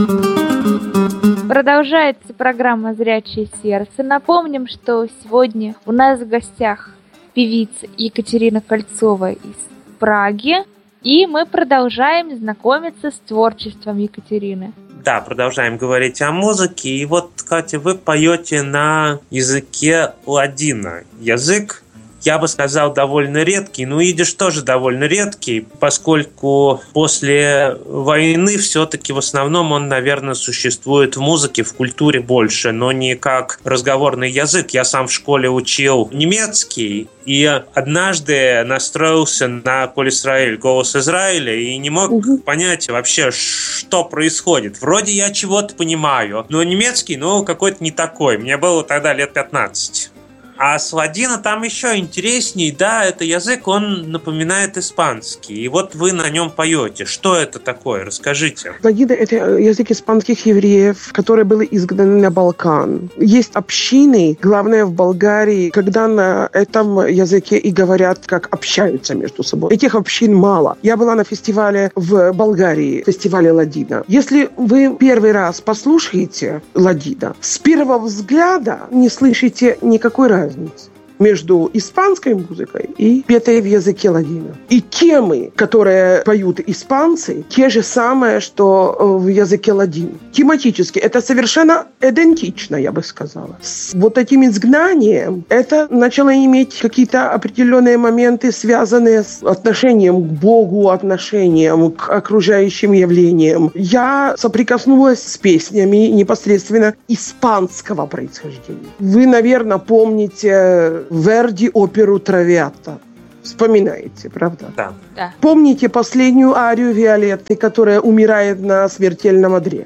Продолжается программа «Зрячее сердце». Напомним, что сегодня у нас в гостях певица Екатерина Кольцова из Праги, и мы продолжаем знакомиться с творчеством Екатерины. Да, продолжаем говорить о музыке. И вот, Катя, вы поете на языке ладина. Язык, я бы сказал, довольно редкий, но идиш тоже довольно редкий, поскольку после войны все-таки в основном он, наверное, существует в музыке, в культуре больше, но не как разговорный язык. Я сам в школе учил немецкий, и однажды настроился на «Коль Исраэль», «Голос Израиля», и не мог понять вообще, что происходит. Вроде я чего-то понимаю, но немецкий, какой-то не такой. Мне было тогда лет 15. А с ладина там еще интересней, да, это язык, он напоминает испанский. И вот вы на нем поете. Что это такое? Расскажите. Ладина – это язык испанских евреев, которые были изгнаны на Балкан. Есть общины, главное в Болгарии, когда на этом языке и говорят, как общаются между собой. Этих общин мало. Я была на фестивале в Болгарии, фестивале ладина. Если вы первый раз послушаете ладина, с первого взгляда не слышите никакой разницы между испанской музыкой и петой в языке ладина. И темы, которые поют испанцы, те же самые, что в языке ладин. Тематически это совершенно идентично, я бы сказала. С вот этим изгнанием это начало иметь какие-то определенные моменты, связанные с отношением к Богу, отношением к окружающим явлениям. Я соприкоснулась с песнями непосредственно испанского происхождения. Вы, наверное, помните Верди оперу «Травиата». Вспоминаете, правда? Да. Помните последнюю арию Виолетты, которая умирает на смертельном одре?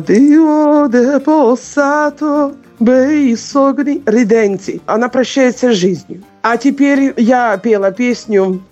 «Адио де посато бей согни реденти». Она прощается с жизнью. А теперь я пела песню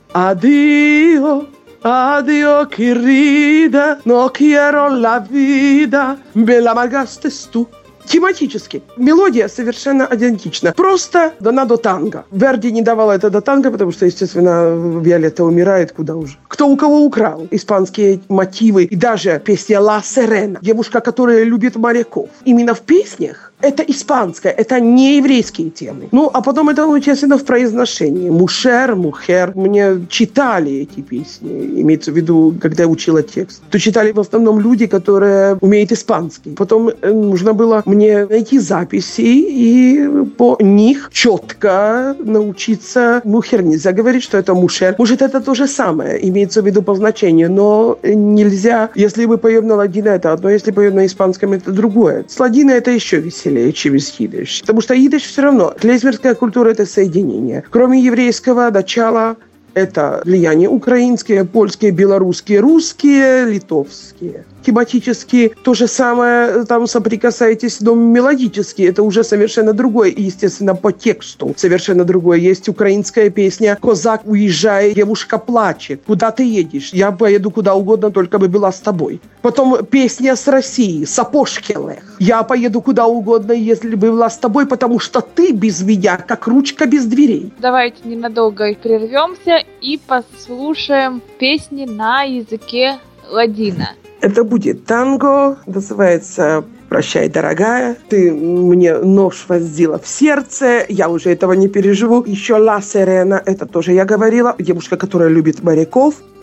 «Адио, addio querida, no quiero la vida, me la magaste tú». Тематически. Мелодия совершенно идентична. Просто дана до танго. Верди не давала это до танго, потому что, естественно, Виолетта умирает, куда уже. Кто у кого украл испанские мотивы. И даже песня «Ла Сирена», девушка, которая любит моряков. Именно в песнях это испанское, это не еврейские темы. А потом это, естественно, в произношении. «Мушер», «Мухер». Мне читали эти песни, имеется в виду, когда я учила текст. То читали в основном люди, которые умеют испанский. Потом нужно было мне найти записи и по них четко научиться. «Мухер» нельзя говорить, что это «мушер». Может, это то же самое, имеется в виду по значению, но нельзя, если мы поем на ладина, это одно, если поем на испанском, это другое. С ладина это еще веселее, чем из идиш. Потому что идиш все равно. Клейзмерская культура – это соединение. Кроме еврейского начала, это влияние украинские, польские, белорусские, русские, литовские. Тематически то же самое, там соприкасаетесь, но мелодически это уже совершенно другое. И, естественно, по тексту совершенно другое. Есть украинская песня «Козак уезжает, девушка плачет». Куда ты едешь? Я поеду куда угодно, только бы была с тобой. Потом песня с России «Сапожки лех». Я поеду куда угодно, если бы была с тобой, потому что ты без меня, как ручка без дверей. Давайте ненадолго прервемся и послушаем песни на языке ладина. Это будет танго, называется «Прощай, дорогая». Ты мне нож вонзила в сердце, я уже этого не переживу. Еще «Ла Сирена», это тоже я говорила. Девушка, которая любит моряков.